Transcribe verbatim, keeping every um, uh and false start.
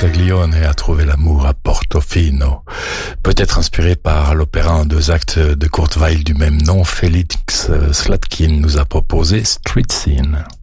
Scaglione a trouvé l'amour à Portofino. Peut-être inspiré par l'opéra en deux actes de Kurt Weill du même nom, Félix Slatkin nous a proposé Street Scene.